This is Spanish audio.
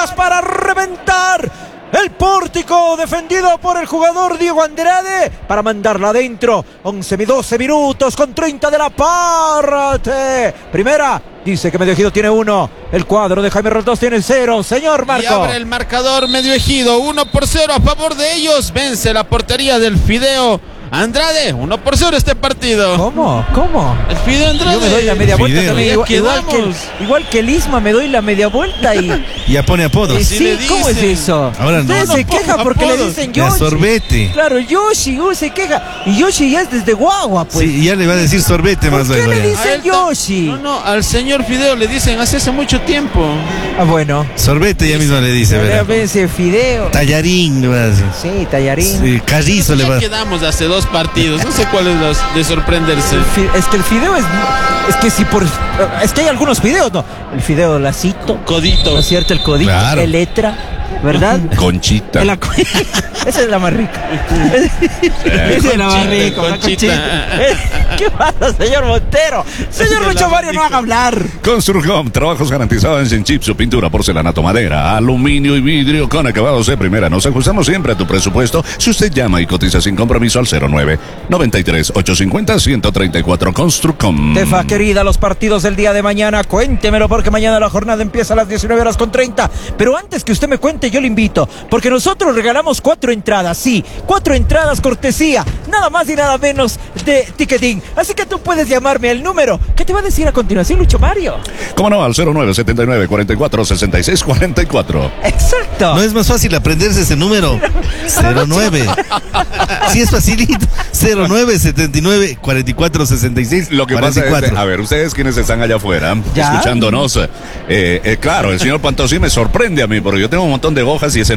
Díaz para reventar el pórtico defendido por el jugador Diego Andrade para mandarla adentro. 12 minutos con 30 de la parte. Primera. Dice que Medio Ejido tiene 1. El cuadro de Jaime Roldós tiene 0. Señor Marco. Y abre el marcador Medio Ejido. 1-0 a favor de ellos. Vence la portería del Fideo Andrade. 1-0 este partido. ¿Cómo? El Fideo Andrade. Yo me doy la media vuelta también. Igual que Lisma, me doy la media vuelta y ya pone apodo. Sí, ¿cómo es eso? Ahora Usted se queja porque le dicen Yoshi. Sorbete. Claro, Yoshi, se queja. Y Yoshi ya es desde guagua, pues. Sí, ya le va a decir sorbete más luego. ¿Por qué le luego. dicen Yoshi? No, al señor Fideo le dicen hace mucho tiempo. Ah, bueno. Sorbete ya mismo le dice, ¿verdad? Fideo. Tallarín, le va a decir. Sí, tallarín. Sí, carrizo le va a... Quedamos hace 2 partidos. No sé cuál es de sorprenderse. Es que el fideo es que si por... Es que hay algunos fideos, ¿no? El fideo lacito. Codito. ¿No es cierto? El codito. Claro. El letra. ¿Verdad? Conchita. Esa es la más rica. Esa es la más rica. Conchita. ¿Qué pasa, señor Montero? Señor Lucho Mario, no haga hablar. Construcom, trabajos garantizados en chipsu, pintura, porcelanato, madera, aluminio y vidrio con acabados de primera. Nos ajustamos siempre a tu presupuesto si usted llama y cotiza sin compromiso al 09-93-850-134. Construcom. Tefa querida, los partidos del día de mañana, cuéntemelo porque mañana la jornada empieza a las 19:30. Pero antes que usted me cuente, yo le invito, porque nosotros regalamos 4 entradas, sí, 4 entradas cortesía, nada más y nada menos de Ticketing. Así que tú puedes llamarme al número que te va a decir a continuación Lucho Mario. ¿Cómo no? Al 09-79-44-66-44. Exacto. No es más fácil aprenderse ese número. 09. Sí, es facilito. 09-79-44-66-44. Lo que pasa es, a ver, ustedes quienes están allá afuera, ¿ya? Escuchándonos, claro, el señor Pantosí me sorprende a mí, porque yo tengo un montón de hojas y ese